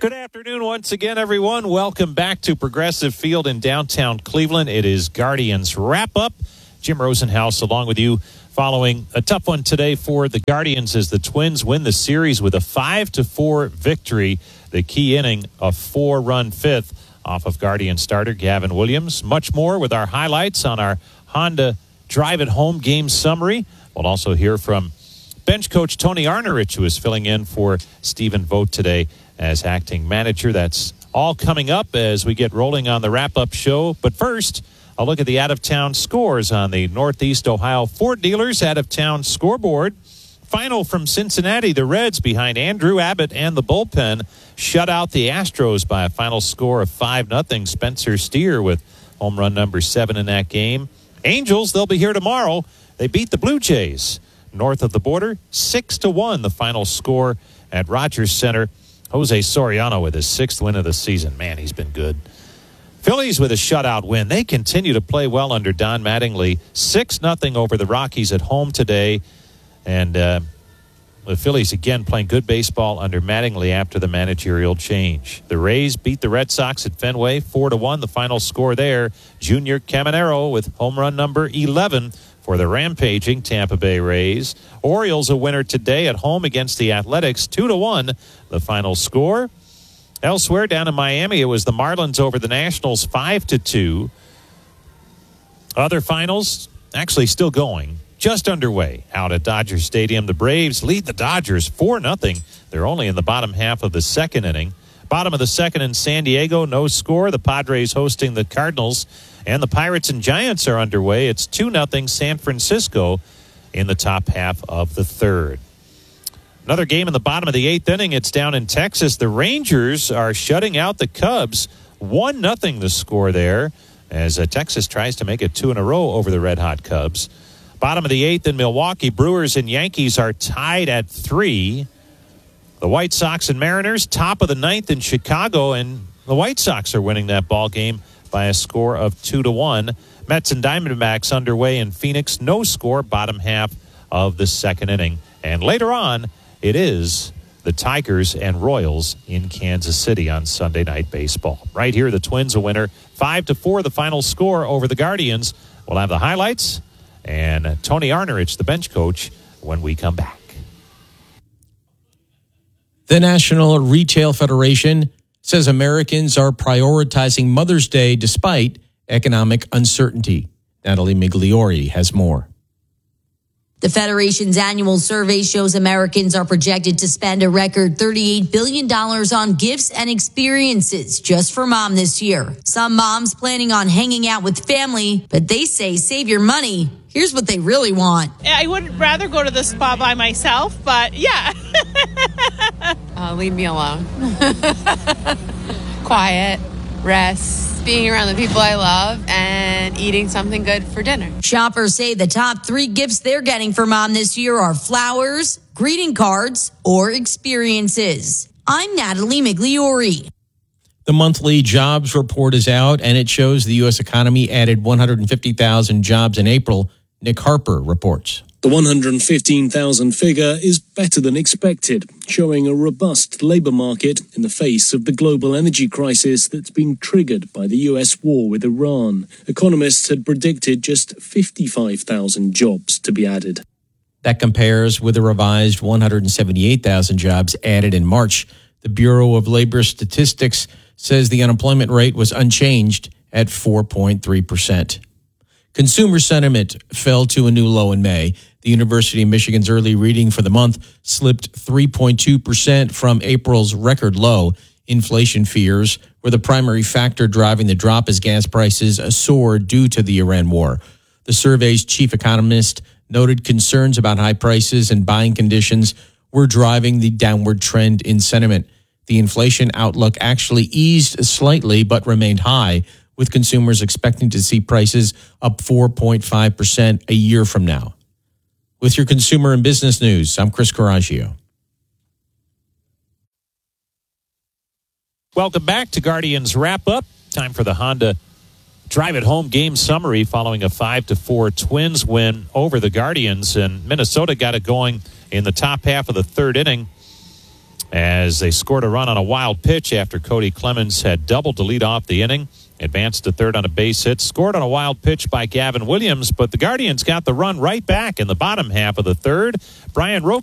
Good afternoon once again, everyone. Welcome back to Progressive Field in downtown Cleveland. It is Guardians Wrap-Up. Jim Rosenhaus along with you following a tough one today for the Guardians as the Twins win the series with a 5-4 victory. The key inning, a 4-run fifth off of Guardian starter Gavin Williams. Much more with our highlights on our Honda Drive It Home game summary. We'll also hear from bench coach Tony Arnerich, who is filling in for Stephen Vogt today as acting manager. That's all coming up as we get rolling on the wrap-up show. But first, a look at the out-of-town scores on the Northeast Ohio Ford Dealers out-of-town scoreboard. Final from Cincinnati, the Reds behind Andrew Abbott and the bullpen shut out the Astros by a final score of 5-0. Spencer Steer with home run number 7 in that game. Angels, they'll be here tomorrow. They beat the Blue Jays north of the border, 6-1, the final score at Rogers Center. Jose Soriano with his 6th win of the season. Man, he's been good. Phillies with a shutout win. They continue to play well under Don Mattingly. 6-0 over the Rockies at home today. And the Phillies again playing good baseball under Mattingly after the managerial change. The Rays beat the Red Sox at Fenway 4-1. The final score there. Junior Caminero with home run number 11 for the rampaging Tampa Bay Rays. Orioles a winner today at home against the Athletics 2-1. The final score. Elsewhere down in Miami, it was the Marlins over the Nationals 5-2. Other finals actually still going. Just underway out at Dodger Stadium. The Braves lead the Dodgers 4-0. They're only in the bottom half of the second inning. Bottom of the second in San Diego, no score. The Padres hosting the Cardinals. And the Pirates and Giants are underway. It's 2-0 San Francisco in the top half of the third. Another game in the bottom of the 8th inning. It's down in Texas. The Rangers are shutting out the Cubs. 1-0 the score there as Texas tries to make it 2 in a row over the red-hot Cubs. Bottom of the 8th in Milwaukee. Brewers and Yankees are tied at 3. The White Sox and Mariners top of the 9th in Chicago, and the White Sox are winning that ball game by a score of 2-1. Mets and Diamondbacks underway in Phoenix. No score, bottom half of the second inning. And later on, it is the Tigers and Royals in Kansas City on Sunday Night Baseball. Right here, the Twins a winner. 5-4, the final score over the Guardians. We'll have the highlights and Tony Arnerich, the bench coach, when we come back. The National Retail Federation says Americans are prioritizing Mother's Day despite economic uncertainty. Natalie Migliori has more. The Federation's annual survey shows Americans are projected to spend a record $38 billion on gifts and experiences just for mom this year. Some moms planning on hanging out with family, but they say save your money. Here's what they really want. I would rather go to the spa by myself, but yeah. Leave me alone. Quiet, rest, being around the people I love, and eating something good for dinner. Shoppers say the top 3 gifts they're getting for mom this year are flowers, greeting cards, or experiences. I'm Natalie Migliori. The monthly jobs report is out, and it shows the U.S. economy added 150,000 jobs in April. Nick Harper reports. The 115,000 figure is better than expected, showing a robust labor market in the face of the global energy crisis that's been triggered by the U.S. war with Iran. Economists had predicted just 55,000 jobs to be added. That compares with a revised 178,000 jobs added in March. The Bureau of Labor Statistics says the unemployment rate was unchanged at 4.3%. Consumer sentiment fell to a new low in May. The University of Michigan's early reading for the month slipped 3.2% from April's record low. Inflation fears were the primary factor driving the drop as gas prices soared due to the Iran war. The survey's chief economist noted concerns about high prices and buying conditions were driving the downward trend in sentiment. The inflation outlook actually eased slightly but remained high, with consumers expecting to see prices up 4.5% a year from now. With your consumer and business news, I'm Chris Coraggio. Welcome back to Guardians Wrap-Up. Time for the Honda Drive It Home game summary following a 5-4 Twins win over the Guardians. And Minnesota got it going in the top half of the third inning. as they scored a run on a wild pitch after Cody Clemens had doubled to lead off the inning. Advanced to third on a base hit, scored on a wild pitch by Gavin Williams, but the Guardians got the run right back in the bottom half of the third. Brian Roque